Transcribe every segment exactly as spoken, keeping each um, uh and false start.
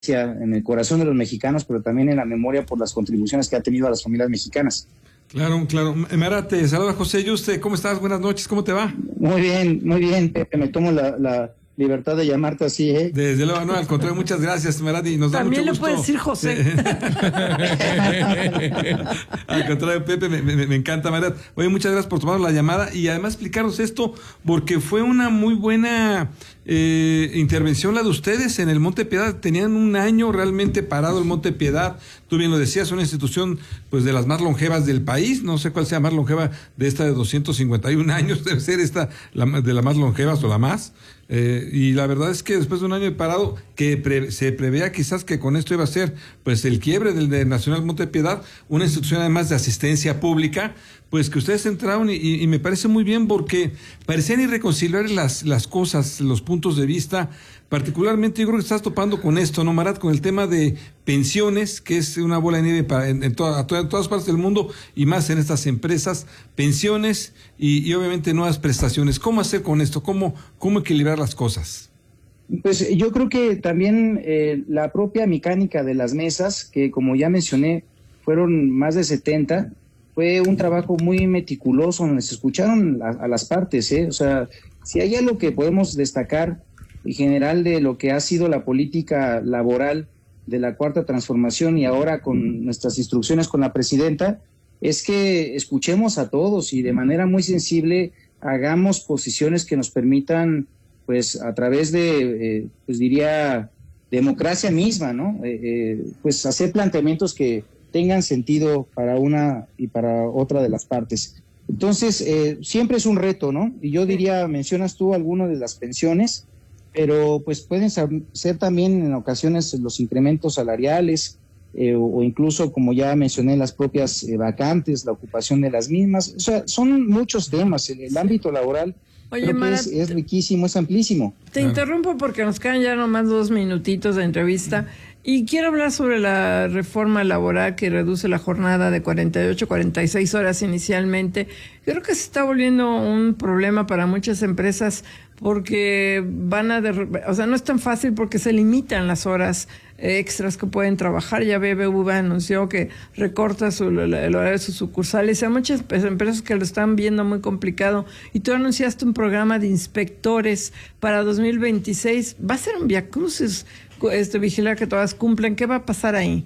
en el corazón de los mexicanos, pero también en la memoria por las contribuciones que ha tenido a las familias mexicanas. Claro, claro. Marat, te saluda José Yuste. ¿Cómo estás? Buenas noches, ¿cómo te va? Muy bien, muy bien, Pepe. Me tomo la, la libertad de llamarte así, ¿eh? Desde luego, no, al contrario, muchas gracias, Marat, y nos da También mucho gusto. También le puedes decir José. Al contrario, Pepe, me, me, me encanta, Marat. Oye, muchas gracias por tomar la llamada y además explicarnos esto, porque fue una muy buena eh, intervención la de ustedes en el Monte Piedad. Tenían un año realmente parado el Monte Piedad. Tú bien lo decías, una institución pues de las más longevas del país. No sé cuál sea más longeva de esta de doscientos cincuenta y un años, debe ser esta la, de las más longevas o la más. Eh, y la verdad es que después de un año de parado, que pre, se preveía quizás que con esto iba a ser pues el quiebre del de Nacional Monte Piedad, una institución además de asistencia pública, pues que ustedes entraron y, y, y me parece muy bien porque parecían irreconciliables las, las cosas, los puntos de vista. Particularmente yo creo que estás topando con esto, ¿no, Marat? Con el tema de pensiones, que es una bola de nieve para, en, en, toda, en todas partes del mundo y más en estas empresas, pensiones y, y obviamente nuevas prestaciones. ¿Cómo hacer con esto? ¿Cómo, cómo equilibrar las cosas? Pues yo creo que también eh, la propia mecánica de las mesas, que como ya mencioné, fueron más de setenta, fue un trabajo muy meticuloso, donde se escucharon a, a las partes, ¿eh? O sea, si hay algo que podemos destacar en general de lo que ha sido la política laboral de la Cuarta Transformación y ahora con nuestras instrucciones con la presidenta, es que escuchemos a todos y de manera muy sensible hagamos posiciones que nos permitan, pues a través de, eh, pues diría, democracia misma, ¿no? Eh, eh, pues hacer planteamientos que tengan sentido para una y para otra de las partes. Entonces, eh, siempre es un reto, ¿no? Y yo diría, mencionas tú alguno de las pensiones, pero pues pueden ser también en ocasiones los incrementos salariales eh, o, o incluso, como ya mencioné, las propias eh, vacantes, la ocupación de las mismas. O sea, son muchos temas. El, el ámbito laboral Oye, creo Marat, que es, es riquísimo, es amplísimo. Te interrumpo porque nos quedan ya nomás dos minutitos de entrevista y quiero hablar sobre la reforma laboral que reduce la jornada de cuarenta y ocho a cuarenta y seis horas inicialmente. Creo que se está volviendo un problema para muchas empresas porque van a, de, o sea, no es tan fácil porque se limitan las horas extras que pueden trabajar. Ya B B V anunció que recorta su, el horario de sus sucursales. Hay muchas empresas que lo están viendo muy complicado. Y tú anunciaste un programa de inspectores para dos mil veintiséis. Va a ser un viacrucis, este, vigilar que todas cumplen. ¿Qué va a pasar ahí?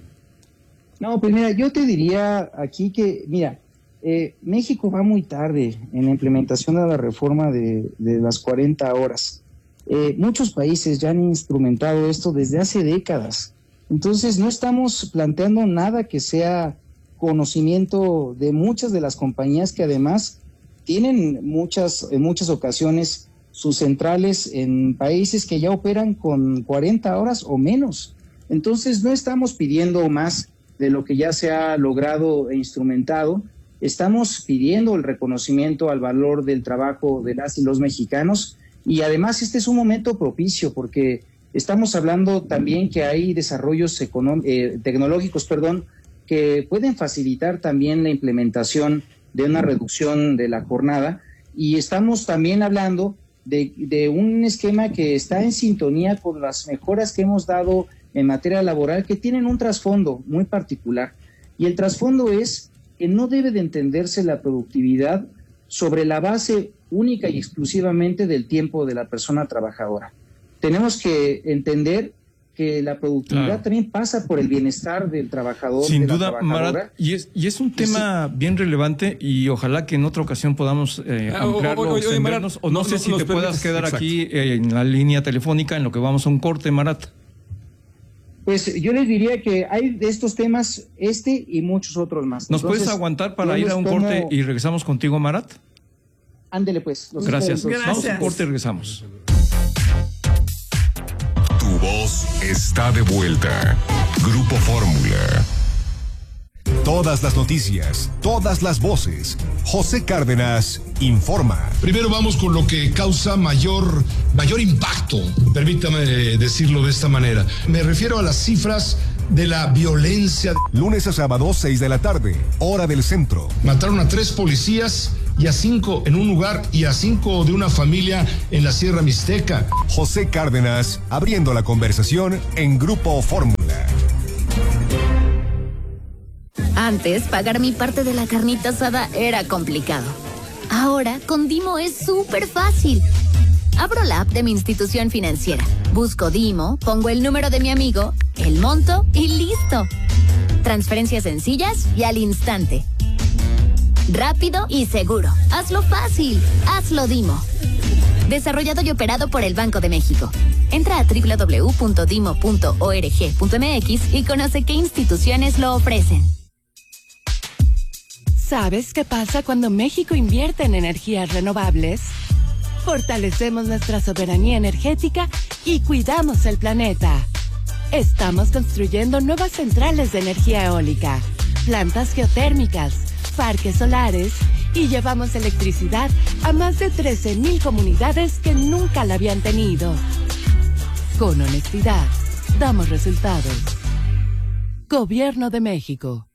No, pues mira, yo te diría aquí que, mira, eh, México va muy tarde en la implementación de la reforma de, de las cuarenta horas. Eh, muchos países ya han instrumentado esto desde hace décadas. Entonces no estamos planteando nada que sea conocimiento de muchas de las compañías que además tienen muchas, en muchas ocasiones sus centrales en países que ya operan con cuarenta horas o menos. Entonces no estamos pidiendo más de lo que ya se ha logrado e instrumentado. Estamos pidiendo el reconocimiento al valor del trabajo de las y los mexicanos. Y además este es un momento propicio porque estamos hablando también que hay desarrollos económ- eh, tecnológicos, perdón, que pueden facilitar también la implementación de una reducción de la jornada. Y estamos también hablando de, de un esquema que está en sintonía con las mejoras que hemos dado en materia laboral, que tienen un trasfondo muy particular. Y el trasfondo es que no debe de entenderse la productividad sobre la base única y exclusivamente del tiempo de la persona trabajadora. Tenemos que entender que la productividad claro. también pasa por el bienestar del trabajador. Sin de duda, la trabajadora. Marat, y es, y es un tema sí. bien relevante y ojalá que en otra ocasión podamos eh, ah, ampliarlo, o, o, o, extendernos, o no, no sé no, si no, te puedas quedar exacto. aquí eh, en la línea telefónica en lo que vamos a un corte, Marat. Pues yo les diría que hay de estos temas este y muchos otros más. ¿Nos Entonces, puedes aguantar para ir a un tomo... corte y regresamos contigo, Marat? Ándele pues. Los Gracias. Gracias. Vamos a un corte y regresamos. Tu voz está de vuelta. Grupo Fórmula. Todas las noticias, todas las voces. José Cárdenas informa. Primero vamos con lo que causa mayor, mayor impacto, permítame decirlo de esta manera. Me refiero a las cifras de la violencia. Lunes a sábado, seis de la tarde, hora del centro. Mataron a tres policías y a cinco en un lugar y a cinco de una familia en la Sierra Mixteca. José Cárdenas abriendo la conversación en Grupo Fórmula. Antes, pagar mi parte de la carnita asada era complicado. Ahora, con Dimo es súper fácil. Abro la app de mi institución financiera, busco Dimo, pongo el número de mi amigo, el monto y listo. Transferencias sencillas y al instante. Rápido y seguro. Hazlo fácil. Hazlo Dimo. Desarrollado y operado por el Banco de México. Entra a doble u doble u doble u punto dimo punto org punto m x y conoce qué instituciones lo ofrecen. ¿Sabes qué pasa cuando México invierte en energías renovables? Fortalecemos nuestra soberanía energética y cuidamos el planeta. Estamos construyendo nuevas centrales de energía eólica, plantas geotérmicas, parques solares y llevamos electricidad a más de trece mil comunidades que nunca la habían tenido. Con honestidad, damos resultados. Gobierno de México.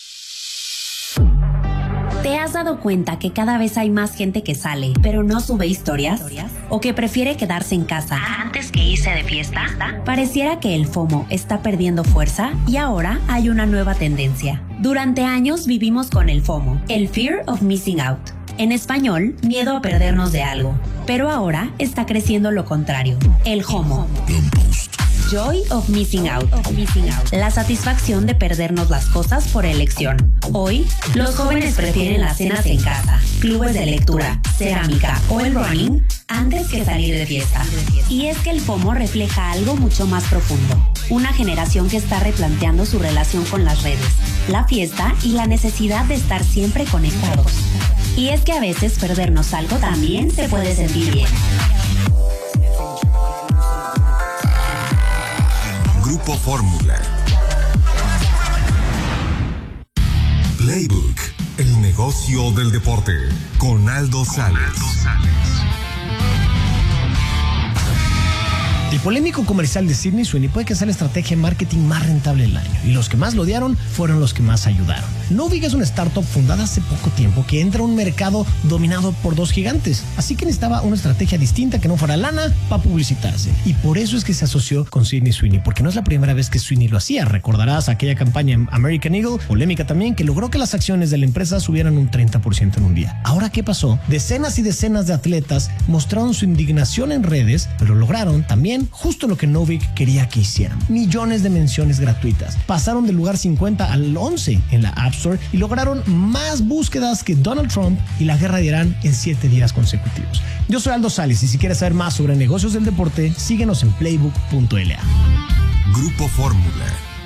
¿Te has dado cuenta que cada vez hay más gente que sale, pero no sube historias? ¿O que prefiere quedarse en casa antes que irse de fiesta? Pareciera que el FOMO está perdiendo fuerza y ahora hay una nueva tendencia. Durante años vivimos con el FOMO, el Fear of Missing Out. En español, miedo a perdernos de algo. Pero ahora está creciendo lo contrario, el JOMO. Joy of Missing Out. Of missing out. La satisfacción de perdernos las cosas por elección. Hoy, los jóvenes prefieren las cenas en casa, clubes de lectura, cerámica o el running antes que salir de fiesta. Y es que el FOMO refleja algo mucho más profundo. Una generación que está replanteando su relación con las redes, la fiesta y la necesidad de estar siempre conectados. Y es que a veces perdernos algo también se puede sentir bien. Grupo Fórmula. Playbook, el negocio del deporte, con Aldo Sales. El polémico comercial de Sydney Sweeney puede que sea la estrategia de marketing más rentable del año, y los que más lo odiaron fueron los que más ayudaron. Novig es una startup fundada hace poco tiempo que entra a un mercado dominado por dos gigantes, así que necesitaba una estrategia distinta que no fuera lana para publicitarse, y por eso es que se asoció con Sydney Sweeney, porque no es la primera vez que Sweeney lo hacía. Recordarás aquella campaña en American Eagle, polémica también, que logró que las acciones de la empresa subieran un treinta por ciento en un día. Ahora, ¿qué pasó? Decenas y decenas de atletas mostraron su indignación en redes, pero lograron también justo lo que Novig quería que hicieran: millones de menciones gratuitas. Pasaron del lugar cincuenta al once en la App Store y lograron más búsquedas que Donald Trump y la guerra de Irán en siete días consecutivos. Yo soy Aldo Sales y si quieres saber más sobre negocios del deporte, síguenos en playbook punto l a. Grupo Fórmula.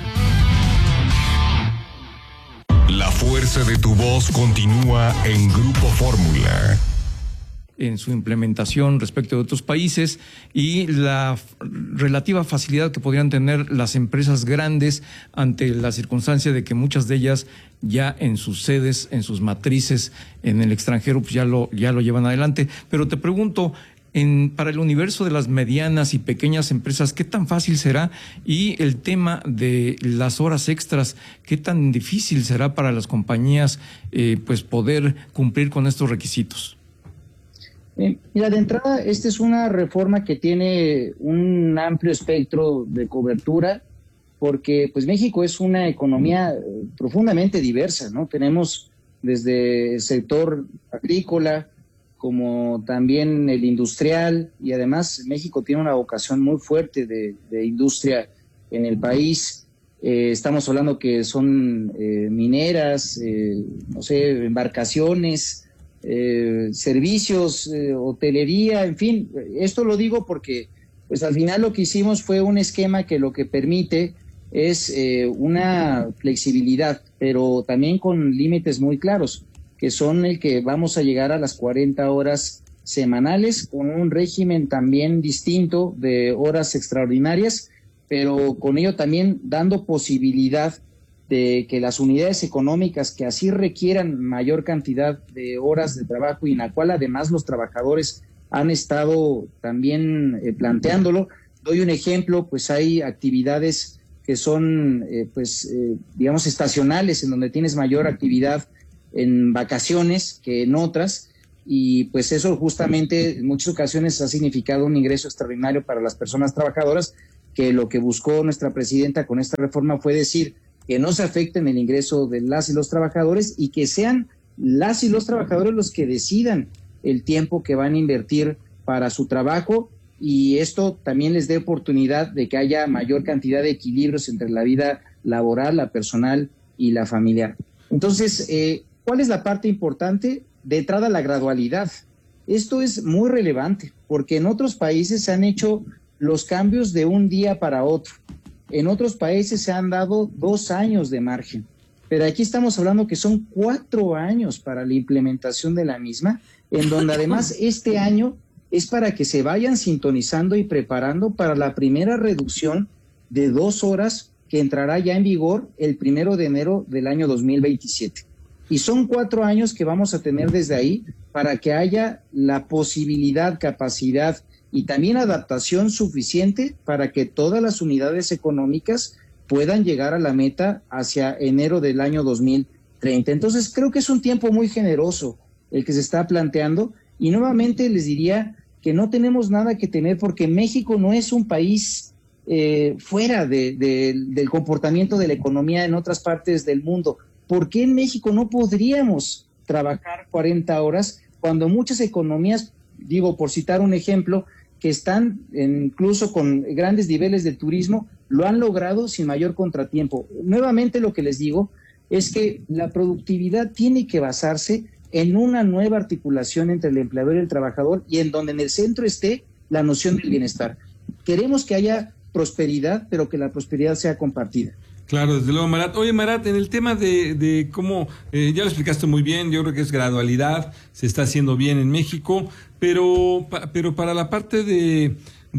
La fuerza de tu voz continúa en Grupo Fórmula. En su implementación respecto de otros países y la f- relativa facilidad que podrían tener las empresas grandes ante la circunstancia de que muchas de ellas ya en sus sedes, en sus matrices en el extranjero, pues ya lo, ya lo llevan adelante. Pero te pregunto, en, para el universo de las medianas y pequeñas empresas, ¿qué tan fácil será? Y el tema de las horas extras, ¿qué tan difícil será para las compañías eh, pues poder cumplir con estos requisitos? Eh, mira, de entrada, esta es una reforma que tiene un amplio espectro de cobertura, porque pues México es una economía eh, profundamente diversa, ¿no? Tenemos desde el sector agrícola como también el industrial, y además México tiene una vocación muy fuerte de, de industria en el país. Eh, estamos hablando que son eh, mineras, eh, no sé, embarcaciones, Eh, servicios, eh, hotelería, en fin. Esto lo digo porque pues al final lo que hicimos fue un esquema que lo que permite es eh, una flexibilidad, pero también con límites muy claros, que son el que vamos a llegar a las cuarenta horas semanales, con un régimen también distinto de horas extraordinarias, pero con ello también dando posibilidad de que las unidades económicas que así requieran mayor cantidad de horas de trabajo, y en la cual además los trabajadores han estado también eh, planteándolo. Doy un ejemplo, pues hay actividades que son, eh, pues, eh, digamos, estacionales, en donde tienes mayor actividad en vacaciones que en otras, y pues eso justamente en muchas ocasiones ha significado un ingreso extraordinario para las personas trabajadoras, que lo que buscó nuestra presidenta con esta reforma fue decir que no se afecten el ingreso de las y los trabajadores y que sean las y los trabajadores los que decidan el tiempo que van a invertir para su trabajo, y esto también les dé oportunidad de que haya mayor cantidad de equilibrios entre la vida laboral, la personal y la familiar. Entonces, eh, ¿cuál es la parte importante? De entrada, la gradualidad. Esto es muy relevante porque en otros países se han hecho los cambios de un día para otro. En otros países se han dado dos años de margen, pero aquí estamos hablando que son cuatro años para la implementación de la misma, en donde además este año es para que se vayan sintonizando y preparando para la primera reducción de dos horas que entrará ya en vigor el primero de enero del año dos mil veintisiete. Y son cuatro años que vamos a tener desde ahí para que haya la posibilidad, capacidad y también adaptación suficiente para que todas las unidades económicas puedan llegar a la meta hacia enero del año dos mil treinta. Entonces creo que es un tiempo muy generoso el que se está planteando, y nuevamente les diría que no tenemos nada que temer porque México no es un país eh, fuera de, de, del comportamiento de la economía en otras partes del mundo. ¿Por qué en México no podríamos trabajar cuarenta horas cuando muchas economías, digo por citar un ejemplo, que están en, incluso con grandes niveles de turismo, lo han logrado sin mayor contratiempo? Nuevamente lo que les digo es que la productividad tiene que basarse en una nueva articulación entre el empleador y el trabajador, y en donde en el centro esté la noción del bienestar. Queremos que haya prosperidad, pero que la prosperidad sea compartida. Claro, desde luego, Marat. Oye, Marat, en el tema de, de cómo, eh, ya lo explicaste muy bien, yo creo que es gradualidad, se está haciendo bien en México, pero, pa, pero para la parte de,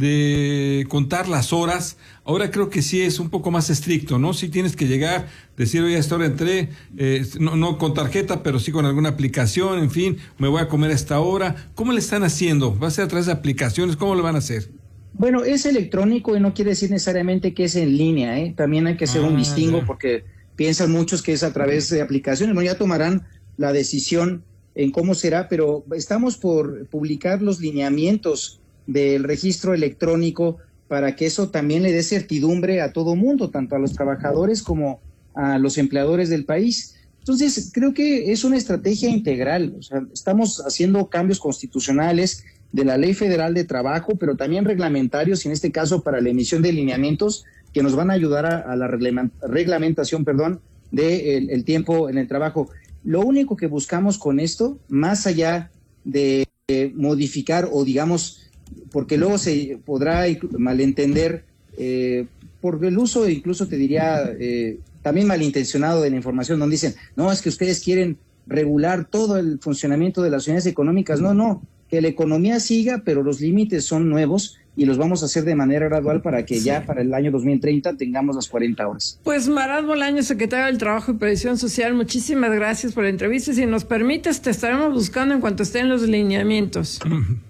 de contar las horas, ahora creo que sí es un poco más estricto, ¿no? Sí tienes que llegar, decir, oye, a esta hora entré, eh, no, no con tarjeta, pero sí con alguna aplicación, en fin, me voy a comer a esta hora. ¿Cómo le están haciendo? ¿Va a ser a través de aplicaciones? ¿Cómo lo van a hacer? Bueno, es electrónico y no quiere decir necesariamente que es en línea, ¿eh? También hay que hacer ah, un distingo, ya. Porque piensan muchos que es a través de aplicaciones. Bueno, ya tomarán la decisión en cómo será, pero estamos por publicar los lineamientos del registro electrónico para que eso también le dé certidumbre a todo mundo, tanto a los trabajadores como a los empleadores del país. Entonces, creo que es una estrategia integral. O sea, estamos haciendo cambios constitucionales de la Ley Federal de Trabajo, pero también reglamentarios, y en este caso para la emisión de lineamientos que nos van a ayudar a, a la reglamentación, perdón, del el tiempo en el trabajo. Lo único que buscamos con esto, más allá de, de modificar o digamos, porque luego se podrá malentender eh, por el uso, incluso te diría, eh, también malintencionado de la información, donde dicen, no, es que ustedes quieren regular todo el funcionamiento de las unidades económicas. No, no, que la economía siga, pero los límites son nuevos y los vamos a hacer de manera gradual para que sí, ya para el año dos mil treinta tengamos las cuarenta horas. Pues Marat Bolaños, secretario del Trabajo y Previsión Social, muchísimas gracias por la entrevista. Si nos permites, te estaremos buscando en cuanto estén los lineamientos.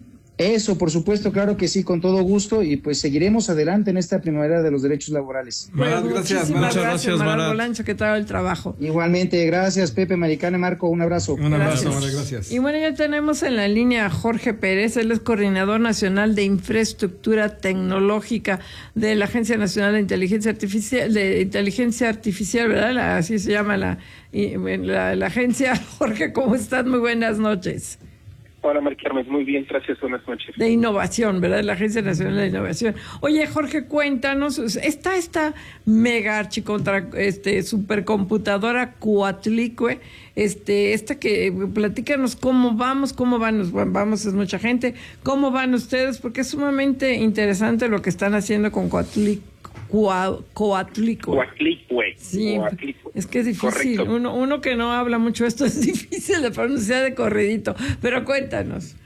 Eso, por supuesto, claro que sí, con todo gusto, y pues seguiremos adelante en esta primavera de los derechos laborales. Marat, pues, gracias, muchas gracias, gracias, Marat. Marat Bolaños, secretario del Trabajo. Igualmente, gracias, Pepe, Maricana, Marco, un abrazo. Un abrazo, Marat, gracias. Y bueno, ya tenemos en la línea a Jorge Pérez, él es coordinador nacional de infraestructura tecnológica de la Agencia Nacional de Inteligencia Artificial, de Inteligencia Artificial, ¿verdad? La, así se llama la, la, la agencia. Jorge, ¿cómo estás? Muy buenas noches. Hola, María Carmen, muy bien, gracias, buenas noches. De innovación, ¿verdad? La Agencia Nacional de Innovación. Oye, Jorge, cuéntanos, está esta mega archicontra, este, supercomputadora Coatlicue, este, esta que, platícanos cómo vamos, cómo van, vamos, es mucha gente, cómo van ustedes, porque es sumamente interesante lo que están haciendo con Coatlicue. Coatlicue. Coatlicue. Sí, Coatlicue. Es que es difícil. Uno, uno que no habla mucho esto es difícil de pronunciar de corridito. Pero cuéntanos.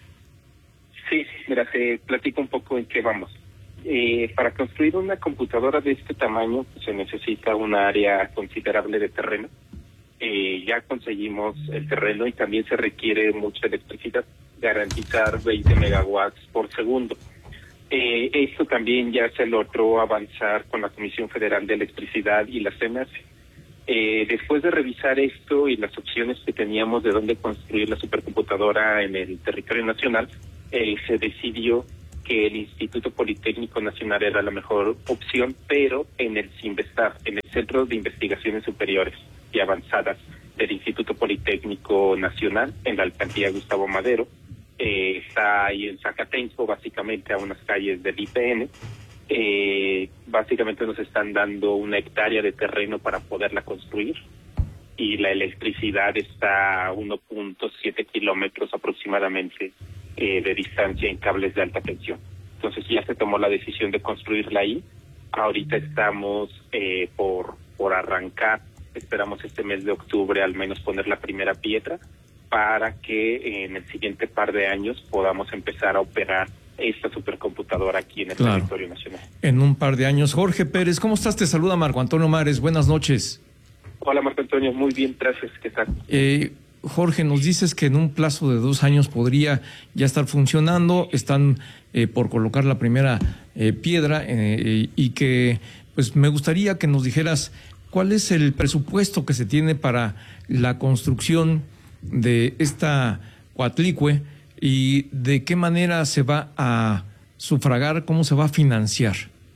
Sí, mira, te platico un poco en qué vamos. Eh, para construir una computadora de este tamaño pues, se necesita un área considerable de terreno. Eh, ya conseguimos el terreno y también se requiere mucha electricidad, garantizar veinte megawatts por segundo. Eh, esto también ya se logró avanzar con la Comisión Federal de Electricidad y la C E M E R S. Eh, después de revisar esto y las opciones que teníamos de dónde construir la supercomputadora en el territorio nacional, eh, se decidió que el Instituto Politécnico Nacional era la mejor opción, pero en el CINVESTAB, en el Centro de Investigaciones Superiores y Avanzadas del Instituto Politécnico Nacional, en la alcaldía Gustavo Madero, eh, está ahí en Zacatenco, básicamente a unas calles del I P N. Eh, básicamente nos están dando una hectárea de terreno para poderla construir y la electricidad está a uno punto siete kilómetros aproximadamente eh, de distancia en cables de alta tensión. Entonces ya se tomó la decisión de construirla ahí. Ahorita estamos eh, por, por arrancar, esperamos este mes de octubre al menos poner la primera piedra para que en el siguiente par de años podamos empezar a operar esta supercomputadora aquí en el claro. territorio nacional. En un par de años. Jorge Pérez, ¿cómo estás? Te saluda Marco Antonio Mares. Buenas noches. Hola Marco Antonio, muy bien, gracias. ¿Qué tal? Eh, Jorge, nos dices que en un plazo de dos años podría ya estar funcionando. Están eh, por colocar la primera eh, piedra eh, y que pues me gustaría que nos dijeras cuál es el presupuesto que se tiene para la construcción de esta Coatlicue y de qué manera se va a sufragar, cómo se va a financiar.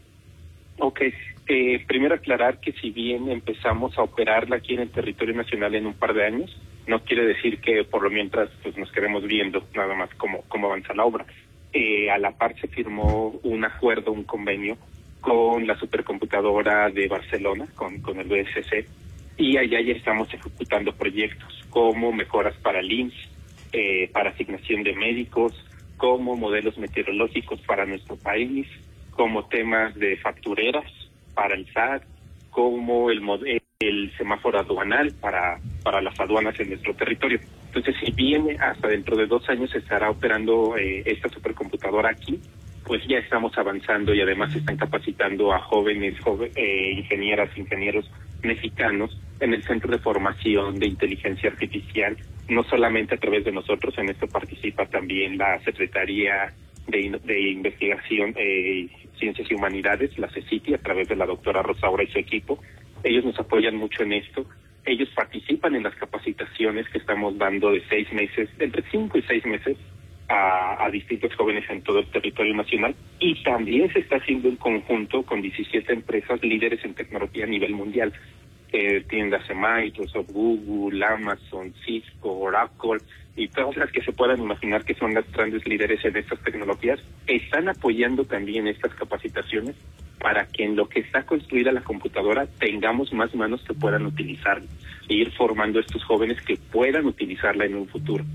Ok, eh, primero aclarar que si bien empezamos a operarla aquí en el territorio nacional en un par de años, no quiere decir que por lo mientras pues nos quedemos viendo nada más cómo, cómo avanza la obra. Eh, a la par se firmó un acuerdo, un convenio con la supercomputadora de Barcelona, con, con el B S C, y allá ya estamos ejecutando proyectos como mejoras para el I M S S, Eh, para asignación de médicos, como modelos meteorológicos para nuestro país, como temas de factureras para el S A T, como el, el semáforo aduanal para, para las aduanas en nuestro territorio. Entonces, si bien hasta dentro de dos años estará operando eh, esta supercomputadora aquí, pues ya estamos avanzando y además se están capacitando a jóvenes, joven, eh, ingenieras, ingenieros mexicanos en el Centro de Formación de Inteligencia Artificial, no solamente a través de nosotros, en esto participa también la Secretaría de, de Investigación, eh, Ciencias y Humanidades, la CECITI, a través de la doctora Rosaura y su equipo. Ellos nos apoyan mucho en esto. Ellos participan en las capacitaciones que estamos dando de seis meses, entre cinco y seis meses, A, a distintos jóvenes en todo el territorio nacional, y también se está haciendo en conjunto con diecisiete empresas líderes en tecnología a nivel mundial, eh, tiendas de Microsoft, Google, Amazon, Cisco, Oracle y todas las que se puedan imaginar que son las grandes líderes en estas tecnologías, están apoyando también estas capacitaciones para que en lo que está construida la computadora tengamos más manos que puedan utilizarla e ir formando a estos jóvenes que puedan utilizarla en un futuro.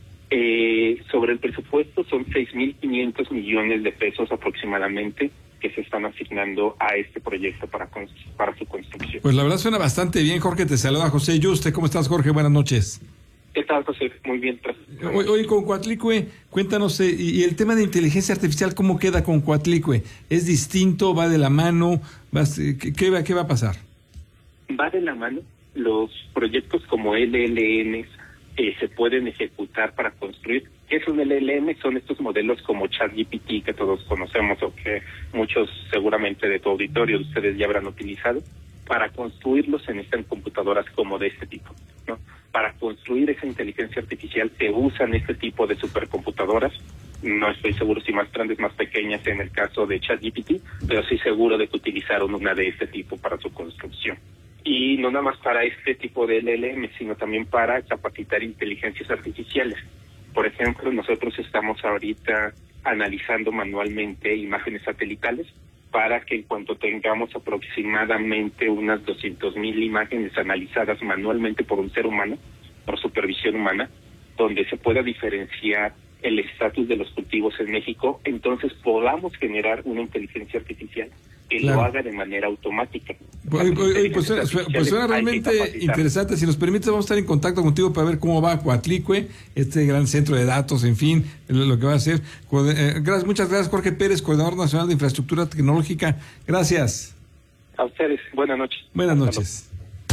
Eh, sobre el presupuesto son seis mil quinientos millones de pesos aproximadamente que se están asignando a este proyecto para, para su construcción. Pues la verdad suena bastante bien, Jorge. Te saluda José Yuste. ¿Cómo estás, Jorge? Buenas noches. ¿Qué tal, José? Muy bien. Oye, oye con Coatlicue, cuéntanos, eh, y, y el tema de inteligencia artificial, ¿cómo queda con Coatlicue? ¿Es distinto? ¿Va de la mano? ¿Vas, eh, ¿qué, va, ¿Qué va a pasar? Va de la mano. Los proyectos como L L Ms Eh, se pueden ejecutar para construir. ¿Qué es un L L M? Son estos modelos como ChatGPT que todos conocemos o que muchos seguramente de tu auditorio ustedes ya habrán utilizado. Para construirlos se necesitan computadoras como de este tipo, ¿no? Para construir esa inteligencia artificial se usan este tipo de supercomputadoras. No estoy seguro si más grandes, más pequeñas en el caso de ChatGPT, pero sí seguro de que utilizaron una de este tipo para su construcción. Y no nada más para este tipo de L L M, sino también para capacitar inteligencias artificiales. Por ejemplo, nosotros estamos ahorita analizando manualmente imágenes satelitales para que en cuanto tengamos aproximadamente unas doscientas mil imágenes analizadas manualmente por un ser humano, por supervisión humana, donde se pueda diferenciar el estatus de los cultivos en México, entonces podamos generar una inteligencia artificial que claro. lo haga de manera automática. Pues, pues, pues, suena, pues suena realmente interesante. Si nos permite, vamos a estar en contacto contigo para ver cómo va Coatlicue, este gran centro de datos, en fin, lo que va a hacer. Gracias, muchas gracias, Jorge Pérez, Coordinador Nacional de Infraestructura Tecnológica. Gracias. A ustedes, buenas noches. Buenas noches.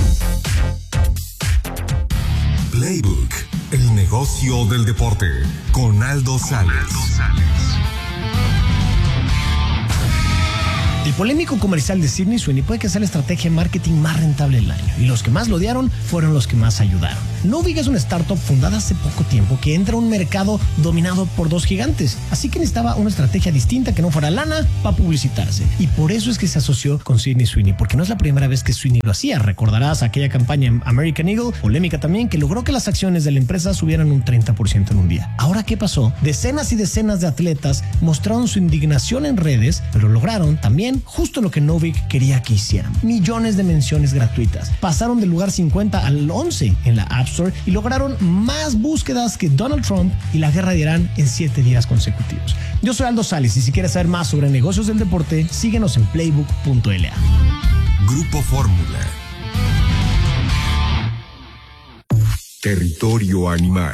Playbook, el negocio del deporte, con Aldo Sales. El polémico comercial de Sydney Sweeney puede que sea la estrategia de marketing más rentable del año, y los que más lo odiaron fueron los que más ayudaron. Novig es una startup fundada hace poco tiempo que entra a un mercado dominado por dos gigantes, así que necesitaba una estrategia distinta que no fuera lana para publicitarse, y por eso es que se asoció con Sydney Sweeney, porque no es la primera vez que Sweeney lo hacía. Recordarás aquella campaña en American Eagle, polémica también, que logró que las acciones de la empresa subieran un treinta por ciento en un día. Ahora, ¿qué pasó? Decenas y decenas de atletas mostraron su indignación en redes, pero lograron también justo lo que Novig quería que hicieran: millones de menciones gratuitas. Pasaron del lugar cincuenta al once en la App Store y lograron más búsquedas que Donald Trump y la guerra de Irán en siete días consecutivos. Yo soy Aldo Sales, y si quieres saber más sobre negocios del deporte, síguenos en playbook punto l a. Grupo Fórmula. Territorio animal.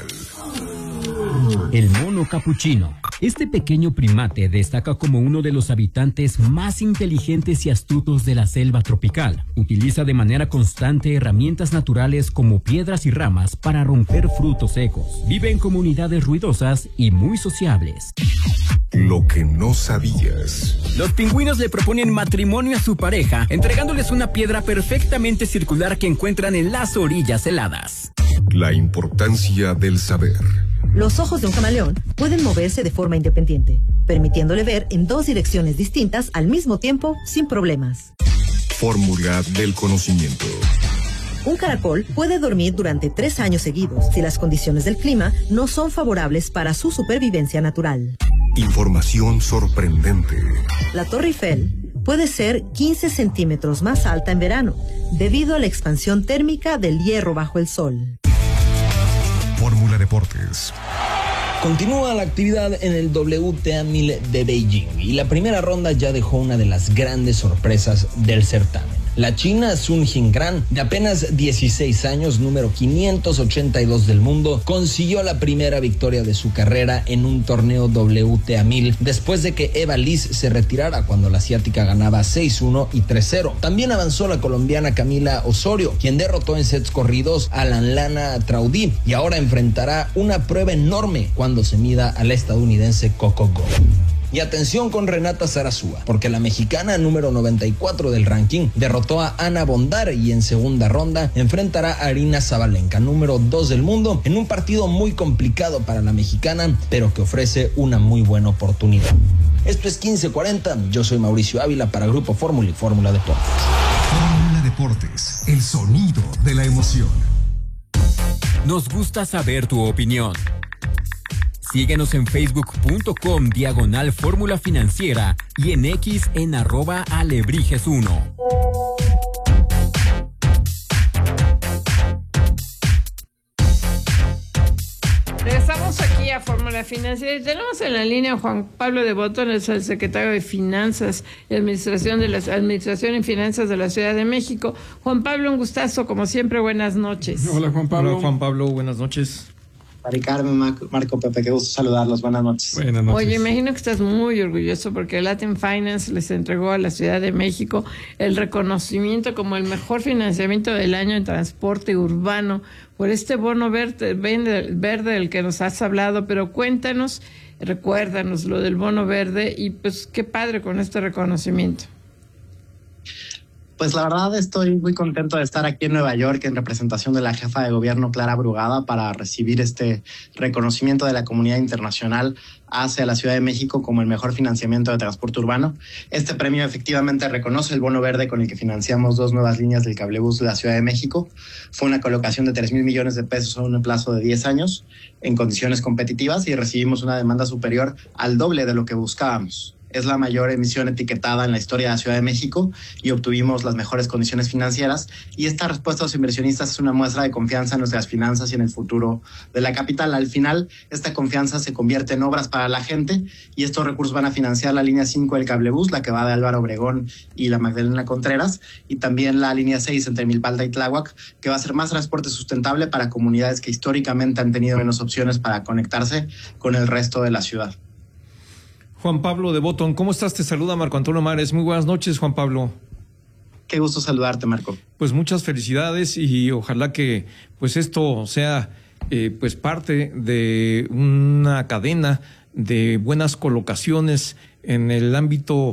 El mono capuchino. Este pequeño primate destaca como uno de los habitantes más inteligentes y astutos de la selva tropical. Utiliza de manera constante herramientas naturales como piedras y ramas para romper frutos secos. Vive en comunidades ruidosas y muy sociables. Lo que no sabías. Los pingüinos le proponen matrimonio a su pareja, entregándoles una piedra perfectamente circular que encuentran en las orillas heladas. La importancia del saber. Los ojos de un camaleón pueden moverse de forma independiente, permitiéndole ver en dos direcciones distintas al mismo tiempo sin problemas. Fórmula del conocimiento. Un caracol puede dormir durante tres años seguidos si las condiciones del clima no son favorables para su supervivencia natural. Información sorprendente. La Torre Eiffel puede ser quince centímetros más alta en verano, debido a la expansión térmica del hierro bajo el sol. Fórmula Deportes. Continúa la actividad en el W T A mil de Beijing y la primera ronda ya dejó una de las grandes sorpresas del certamen. La china Sun Jingran, de apenas dieciséis años, número quinientos ochenta y dos del mundo, consiguió la primera victoria de su carrera en un torneo W T A mil después de que Eva Liz se retirara cuando la asiática ganaba seis uno y tres cero. También avanzó la colombiana Camila Osorio, quien derrotó en sets corridos a Lanlana Traudí y ahora enfrentará una prueba enorme cuando se mida a la estadounidense Coco Gauff. Y atención con Renata Zarazúa, porque la mexicana número noventa y cuatro del ranking derrotó a Ana Bondar y en segunda ronda enfrentará a Arina Zabalenka, número dos del mundo, en un partido muy complicado para la mexicana, pero que ofrece una muy buena oportunidad. Esto es quince cuarenta, yo soy Mauricio Ávila para Grupo Fórmula y Fórmula Deportes. Fórmula Deportes, el sonido de la emoción. Nos gusta saber tu opinión. Síguenos en facebook punto com diagonal fórmula financiera y en X en arroba alebrijes uno. Regresamos aquí a Fórmula Financiera y tenemos en la línea a Juan Pablo de Botón, es el secretario de Finanzas y Administración de la Administración y Finanzas de la Ciudad de México. Juan Pablo, un gustazo, como siempre, buenas noches. Hola Juan Pablo. Hola Juan Pablo, buenas noches. Mari Carmen, Marco, Marco, Pepe, qué gusto saludarlos. Buenas noches. Buenas noches. Oye, imagino que estás muy orgulloso porque Latin Finance les entregó a la Ciudad de México el reconocimiento como el mejor financiamiento del año en transporte urbano por este bono verde, verde del que nos has hablado, pero cuéntanos, recuérdanos lo del bono verde y pues qué padre con este reconocimiento. Pues la verdad estoy muy contento de estar aquí en Nueva York en representación de la jefa de gobierno Clara Brugada para recibir este reconocimiento de la comunidad internacional hacia la Ciudad de México como el mejor financiamiento de transporte urbano. Este premio efectivamente reconoce el bono verde con el que financiamos dos nuevas líneas del cablebús de la Ciudad de México. Fue una colocación de tres mil millones de pesos en un plazo de diez años en condiciones competitivas y recibimos una demanda superior al doble de lo que buscábamos. Es la mayor emisión etiquetada en la historia de la Ciudad de México y obtuvimos las mejores condiciones financieras, y esta respuesta a los inversionistas es una muestra de confianza en nuestras finanzas y en el futuro de la capital. Al final, esta confianza se convierte en obras para la gente y estos recursos van a financiar la línea cinco del cablebús, la que va de Álvaro Obregón y la Magdalena Contreras, y también la línea seis entre Milpalta y Tláhuac, que va a ser más transporte sustentable para comunidades que históricamente han tenido menos opciones para conectarse con el resto de la ciudad. Juan Pablo de Botón, ¿cómo estás? Te saluda Marco Antonio Mares. Muy buenas noches, Juan Pablo. Qué gusto saludarte, Marco. Pues muchas felicidades y ojalá que pues esto sea eh, pues parte de una cadena de buenas colocaciones en el ámbito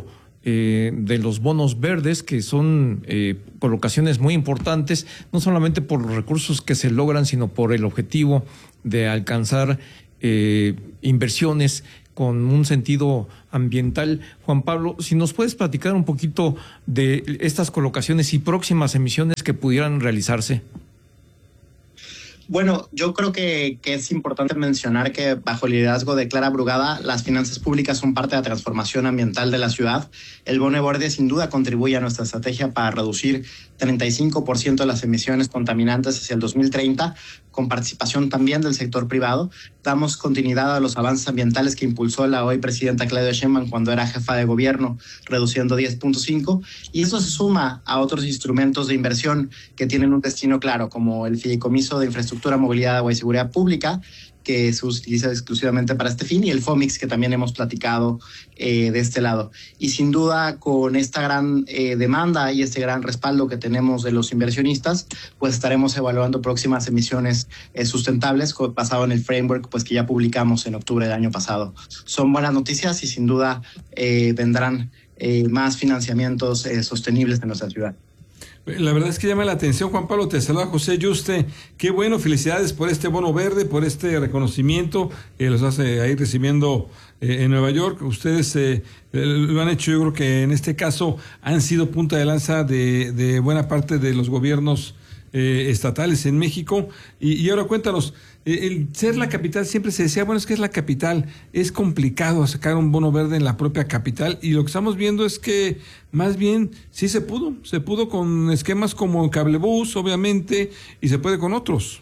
eh, de los bonos verdes, que son eh, colocaciones muy importantes, no solamente por los recursos que se logran, sino por el objetivo de alcanzar eh, inversiones con un sentido ambiental. Juan Pablo, si nos puedes platicar un poquito de estas colocaciones y próximas emisiones que pudieran realizarse. Bueno, yo creo que, que es importante mencionar que bajo el liderazgo de Clara Brugada, las finanzas públicas son parte de la transformación ambiental de la ciudad. El bono verde sin duda contribuye a nuestra estrategia para reducir treinta y cinco por ciento de las emisiones contaminantes hacia el dos mil treinta, con participación también del sector privado. Damos continuidad a los avances ambientales que impulsó la hoy presidenta Claudia Sheinbaum cuando era jefa de gobierno, reduciendo diez punto cinco, y eso se suma a otros instrumentos de inversión que tienen un destino claro, como el Fideicomiso de Infraestructura, Movilidad, Agua y Seguridad Pública, que se utiliza exclusivamente para este fin, y el FOMIX, que también hemos platicado eh, de este lado. Y sin duda, con esta gran eh, demanda y este gran respaldo que tenemos de los inversionistas, pues estaremos evaluando próximas emisiones eh, sustentables basado en el framework pues que ya publicamos en octubre del año pasado. Son buenas noticias y sin duda eh, vendrán eh, más financiamientos eh, sostenibles en nuestra ciudad. La verdad es que llama la atención, Juan Pablo. Te saluda José Yuste. Qué bueno, felicidades por este bono verde, por este reconocimiento que los hace ahí recibiendo eh, en Nueva York. Ustedes eh, lo han hecho, yo creo que en este caso han sido punta de lanza de, de buena parte de los gobiernos eh, estatales en México. Y, y ahora cuéntanos, eh, el ser la capital, siempre se decía, bueno, es que es la capital, es complicado sacar un bono verde en la propia capital, y lo que estamos viendo es que más bien sí se pudo, se pudo con esquemas como Cablebús, obviamente, y se puede con otros.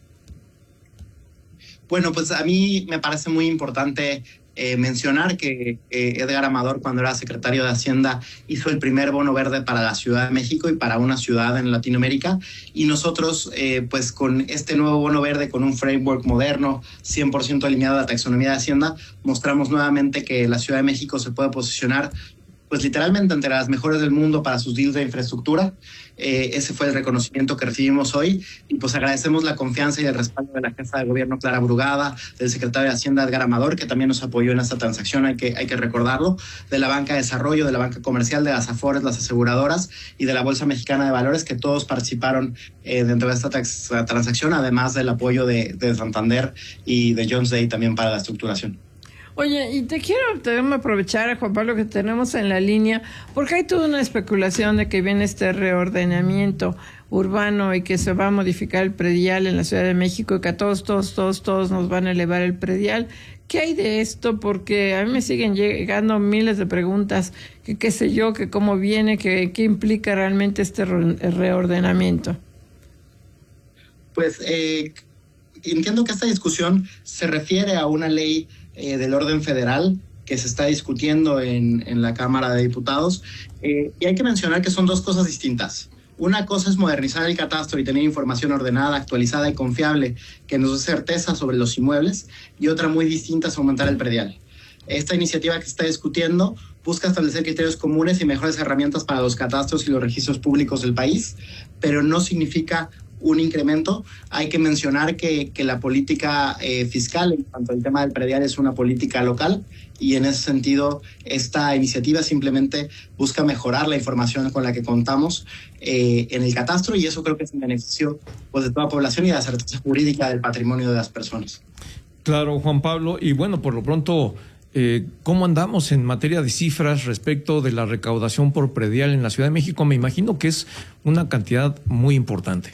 Bueno, pues a mí me parece muy importante Eh, mencionar que eh, Edgar Amador, cuando era secretario de Hacienda, hizo el primer bono verde para la Ciudad de México y para una ciudad en Latinoamérica, y nosotros eh, pues con este nuevo bono verde, con un framework moderno, cien por ciento alineado a la taxonomía de Hacienda, mostramos nuevamente que la Ciudad de México se puede posicionar pues literalmente entre las mejores del mundo para sus deals de infraestructura. Eh, ese fue el reconocimiento que recibimos hoy, y pues agradecemos la confianza y el respaldo de la jefa de gobierno Clara Brugada, del secretario de Hacienda Edgar Amador, que también nos apoyó en esta transacción, hay que, hay que recordarlo, de la banca de desarrollo, de la banca comercial, de las Afores, las aseguradoras y de la Bolsa Mexicana de Valores, que todos participaron eh, dentro de esta tax, transacción, además del apoyo de, de Santander y de Jones Day también para la estructuración. Oye, y te quiero déjame aprovechar, Juan Pablo, que tenemos en la línea, porque hay toda una especulación de que viene este reordenamiento urbano y que se va a modificar el predial en la Ciudad de México y que a todos, todos, todos, todos nos van a elevar el predial. ¿Qué hay de esto? Porque a mí me siguen llegando miles de preguntas, que qué sé yo, que cómo viene, que qué implica realmente este re- reordenamiento. Pues eh, entiendo que esta discusión se refiere a una ley Eh, del orden federal que se está discutiendo en, en la Cámara de Diputados, eh, y hay que mencionar que son dos cosas distintas. Una cosa es modernizar el catastro y tener información ordenada, actualizada y confiable que nos dé certeza sobre los inmuebles, y otra muy distinta es aumentar el predial. Esta iniciativa que se está discutiendo busca establecer criterios comunes y mejores herramientas para los catastros y los registros públicos del país, pero no significa un incremento. Hay que mencionar que, que la política eh, fiscal en cuanto al tema del predial es una política local, y en ese sentido esta iniciativa simplemente busca mejorar la información con la que contamos eh, en el catastro, y eso creo que es en beneficio pues, de toda la población y de la certeza jurídica del patrimonio de las personas. Claro, Juan Pablo, y bueno, por lo pronto, eh, ¿cómo andamos en materia de cifras respecto de la recaudación por predial en la Ciudad de México? Me imagino que es una cantidad muy importante.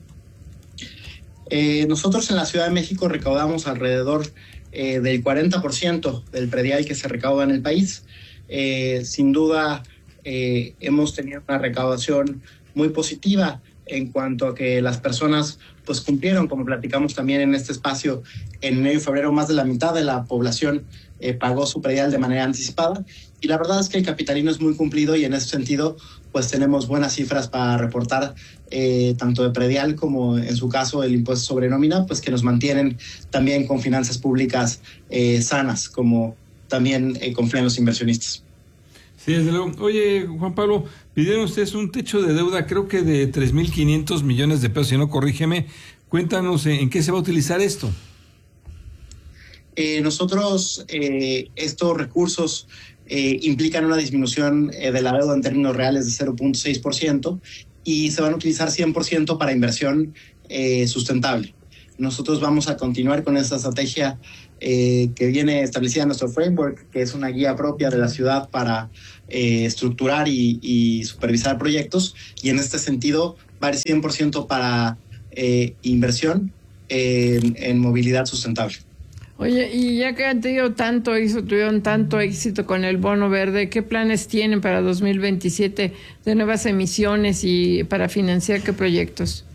Eh, nosotros en la Ciudad de México recaudamos alrededor eh, del cuarenta por ciento del predial que se recauda en el país. Eh, sin duda eh, hemos tenido una recaudación muy positiva en cuanto a que las personas pues cumplieron, como platicamos también en este espacio, en enero y febrero más de la mitad de la población eh, pagó su predial de manera anticipada, y la verdad es que el capitalino es muy cumplido, y en ese sentido pues tenemos buenas cifras para reportar, eh, tanto de predial como en su caso el impuesto sobre nómina, pues que nos mantienen también con finanzas públicas eh, sanas, como también eh, confían los inversionistas. Sí, desde luego. Oye, Juan Pablo, pidieron ustedes un techo de deuda, creo que de tres mil quinientos millones de pesos, si no, corrígeme. Cuéntanos en qué se va a utilizar esto. Eh, nosotros eh, estos recursos eh, implican una disminución eh, de la deuda en términos reales de cero punto seis por ciento y se van a utilizar cien por ciento para inversión eh, sustentable. Nosotros vamos a continuar con esta estrategia eh, que viene establecida en nuestro framework, que es una guía propia de la ciudad para eh, estructurar y, y supervisar proyectos, y en este sentido va a ir cien por ciento para eh, inversión en, en movilidad sustentable. Oye, y ya que han tenido tanto éxito, tuvieron tanto éxito con el bono verde, ¿qué planes tienen para dos mil veintisiete de nuevas emisiones y para financiar qué proyectos?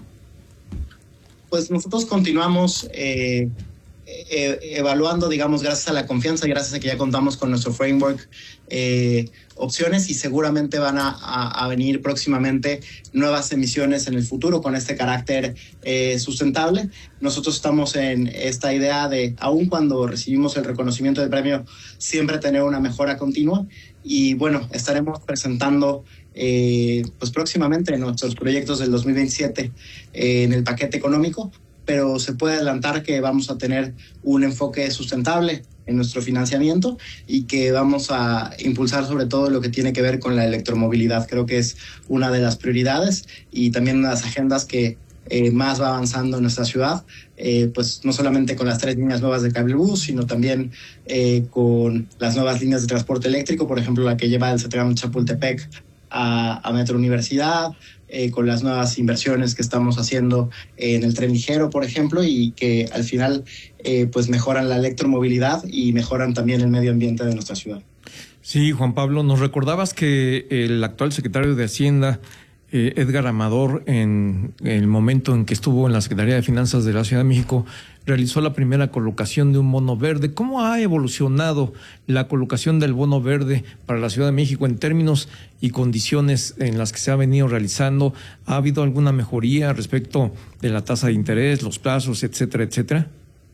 Pues nosotros continuamos eh, eh, evaluando, digamos, gracias a la confianza y gracias a que ya contamos con nuestro framework, eh, opciones, y seguramente van a, a, a venir próximamente nuevas emisiones en el futuro con este carácter eh, sustentable. Nosotros estamos en esta idea de, aun cuando recibimos el reconocimiento del premio, siempre tener una mejora continua, y bueno, estaremos presentando Eh, pues próximamente en nuestros proyectos del dos mil veintisiete eh, en el paquete económico, pero se puede adelantar que vamos a tener un enfoque sustentable en nuestro financiamiento y que vamos a impulsar sobre todo lo que tiene que ver con la electromovilidad. Creo que es una de las prioridades y también una de las agendas que eh, más va avanzando en nuestra ciudad, eh, pues no solamente con las tres líneas nuevas de cablebús, sino también eh, con las nuevas líneas de transporte eléctrico, por ejemplo la que lleva del Cetrán Chapultepec A, a Metro Universidad, eh, con las nuevas inversiones que estamos haciendo en el tren ligero, por ejemplo, y que al final eh, pues mejoran la electromovilidad y mejoran también el medio ambiente de nuestra ciudad. Sí, Juan Pablo, nos recordabas que el actual secretario de Hacienda, eh, Edgar Amador, en el momento en que estuvo en la Secretaría de Finanzas de la Ciudad de México, realizó la primera colocación de un bono verde. ¿Cómo ha evolucionado la colocación del bono verde para la Ciudad de México en términos y condiciones en las que se ha venido realizando? ¿Ha habido alguna mejoría respecto de la tasa de interés, los plazos, etcétera, etcétera?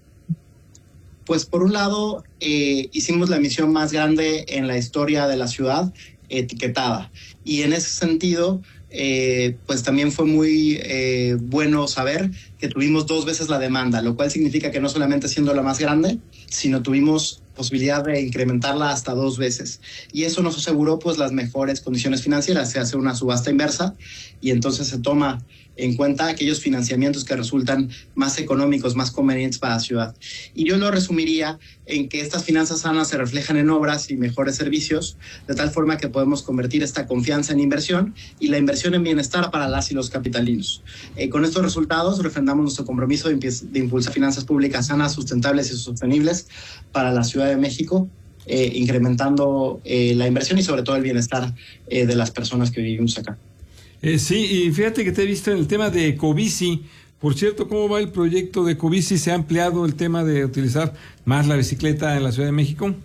Pues por un lado, eh, hicimos la emisión más grande en la historia de la ciudad, etiquetada. Y en ese sentido, eh, pues también fue muy eh, bueno saber que tuvimos dos veces la demanda, lo cual significa que no solamente siendo la más grande, sino tuvimos posibilidad de incrementarla hasta dos veces. Y eso nos aseguró pues las mejores condiciones financieras. Se hace una subasta inversa y entonces se toma en cuenta aquellos financiamientos que resultan más económicos, más convenientes para la ciudad. Y yo lo resumiría en que estas finanzas sanas se reflejan en obras y mejores servicios, de tal forma que podemos convertir esta confianza en inversión y la inversión en bienestar para las y los capitalinos. Eh, con estos resultados refrendamos nuestro compromiso de, de impulsar finanzas públicas sanas, sustentables y sostenibles para la Ciudad de México, eh, incrementando eh, la inversión y sobre todo el bienestar eh, de las personas que vivimos acá. Eh, sí, y fíjate que te he visto en el tema de Ecobici. Por cierto, ¿cómo va el proyecto de Ecobici? ¿Se ha ampliado el tema de utilizar más la bicicleta en la Ciudad de México?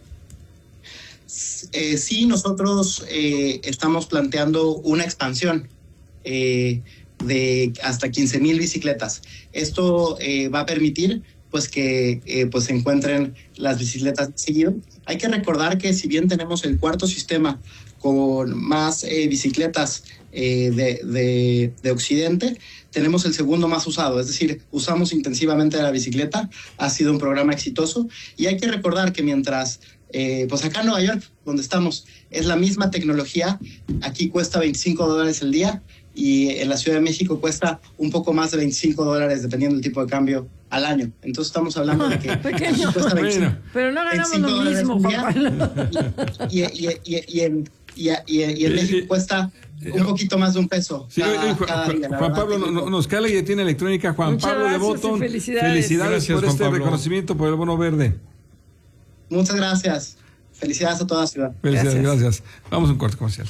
Eh, sí, nosotros eh, estamos planteando una expansión eh, de hasta quince mil bicicletas. Esto eh, va a permitir pues que eh, pues se encuentren las bicicletas seguido. Hay que recordar que si bien tenemos el cuarto sistema con más eh, bicicletas eh, de, de, de Occidente, tenemos el segundo más usado, es decir, usamos intensivamente la bicicleta, ha sido un programa exitoso, y hay que recordar que mientras, eh, pues acá en Nueva York, donde estamos, es la misma tecnología, aquí cuesta veinticinco dólares el día, y en la Ciudad de México cuesta un poco más de veinticinco dólares, dependiendo del tipo de cambio, al año. Entonces estamos hablando de que Pequeño. cuesta veinticinco, pero no ganamos lo mismo, Juan Pablo. Y, y, y, y, en, y, y, y en México cuesta un poquito más de un peso. Sí, cada, oye, cada día, Juan, Juan Pablo no, no, nos cala y tiene electrónica. Juan Muchas Pablo de Botton, felicidades, felicidades gracias, por Juan este Pablo. reconocimiento por el bono verde. Muchas gracias. Felicidades a toda la ciudad. Felicidades, gracias. gracias. Vamos a un corte comercial.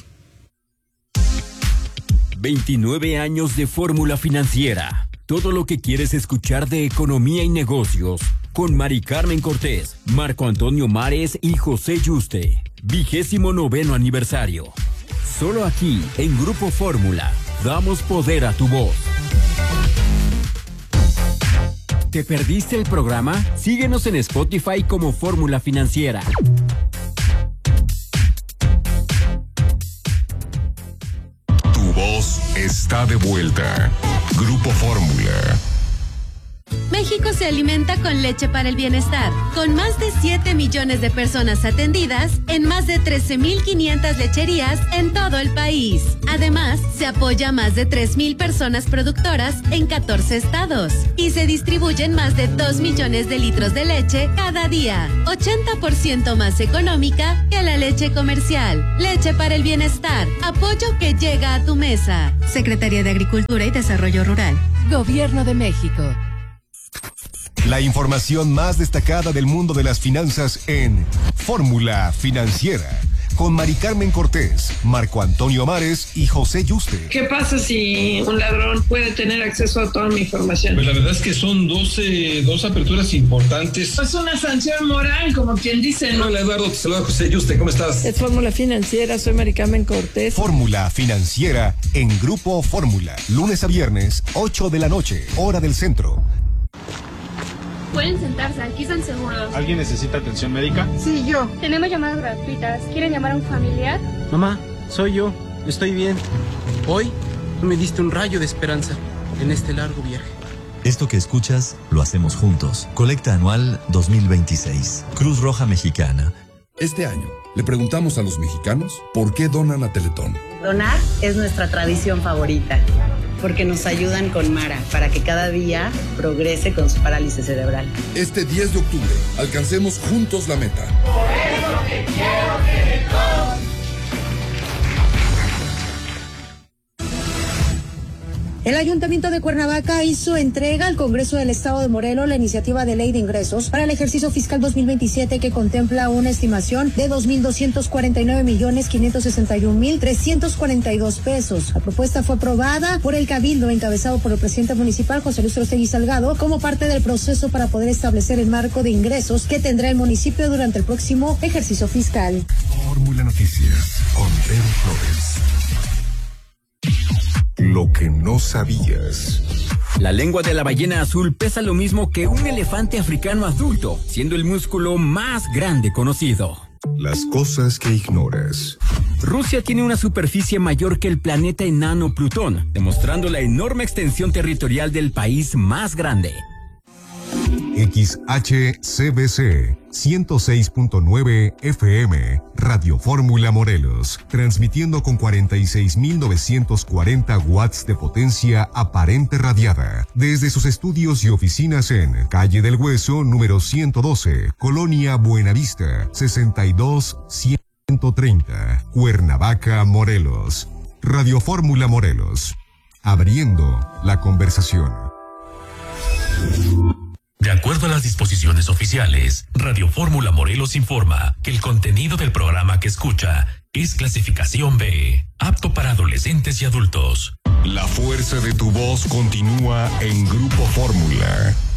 veintinueve años de Fórmula Financiera. Todo lo que quieres escuchar de economía y negocios. Con Mari Carmen Cortés, Marco Antonio Mares y José Yuste. Vigésimo noveno aniversario. Solo aquí, en Grupo Fórmula, damos poder a tu voz. ¿Te perdiste el programa? Síguenos en Spotify como Fórmula Financiera. Tu voz está de vuelta. Grupo Fórmula. México se alimenta con leche para el bienestar, con más de siete millones de personas atendidas en más de trece mil quinientas lecherías en todo el país. Además, se apoya a más de tres mil personas productoras en catorce estados y se distribuyen más de dos millones de litros de leche cada día, ochenta por ciento más económica que la leche comercial. Leche para el bienestar, apoyo que llega a tu mesa. Secretaría de Agricultura y Desarrollo Rural. Gobierno de México. La información más destacada del mundo de las finanzas en Fórmula Financiera, con Mari Carmen Cortés, Marco Antonio Mares y José Yuste. ¿Qué pasa si un ladrón puede tener acceso a toda mi información? Pues la verdad es que son doce, dos aperturas importantes. Es una sanción moral, como quien dice, ¿no? Hola Eduardo, te saluda José Yuste, ¿cómo estás? Es Fórmula Financiera, soy Mari Carmen Cortés. Fórmula Financiera en Grupo Fórmula, lunes a viernes, ocho de la noche, hora del centro. Pueden sentarse, aquí están seguros. ¿Alguien necesita atención médica? Sí, yo. Tenemos llamadas gratuitas. ¿Quieren llamar a un familiar? Mamá, soy yo. Estoy bien. Hoy me diste un rayo de esperanza en este largo viaje. Esto que escuchas, lo hacemos juntos. Colecta anual dos mil veintiséis. Cruz Roja Mexicana. Este año, le preguntamos a los mexicanos por qué donan a Teletón. Donar es nuestra tradición favorita, porque nos ayudan con Mara para que cada día progrese con su parálisis cerebral. Este diez de octubre, alcancemos juntos la meta. Por eso te quiero, Teletón. El Ayuntamiento de Cuernavaca hizo entrega al Congreso del Estado de Morelos la iniciativa de ley de ingresos para el ejercicio fiscal dos mil veintisiete que contempla una estimación de dos mil doscientos cuarenta y nueve millones quinientos sesenta y un mil trescientos cuarenta y dos pesos. La propuesta fue aprobada por el Cabildo encabezado por el presidente municipal José Luis Trostegui Salgado como parte del proceso para poder establecer el marco de ingresos que tendrá el municipio durante el próximo ejercicio fiscal. Fórmula Noticias con Pedro Flores. Lo que no sabías. La lengua de la ballena azul pesa lo mismo que un elefante africano adulto, siendo el músculo más grande conocido. Las cosas que ignoras. Rusia tiene una superficie mayor que el planeta enano Plutón, demostrando la enorme extensión territorial del país más grande. X H C B C ciento seis punto nueve F M, Radio Fórmula Morelos, transmitiendo con cuarenta y seis mil novecientos cuarenta watts de potencia aparente radiada, desde sus estudios y oficinas en Calle del Hueso, número ciento doce, Colonia Buenavista, sesenta y dos ciento treinta, Cuernavaca, Morelos. Radio Fórmula Morelos, abriendo la conversación. De acuerdo a las disposiciones oficiales, Radio Fórmula Morelos informa que el contenido del programa que escucha es clasificación B, apto para adolescentes y adultos. La fuerza de tu voz continúa en Grupo Fórmula.